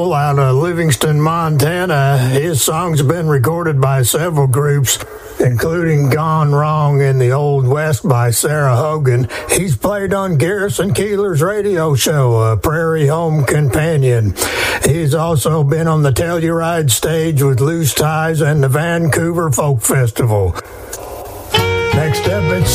out of Livingston, Montana. His songs have been recorded by several groups, including Gone Wrong in the Old West by Sarah Hogan. He's played on Garrison Keillor's radio show, Prairie Home Companion. He's also been on the Telluride stage with Loose Ties and the Vancouver Folk Festival. Next up, it's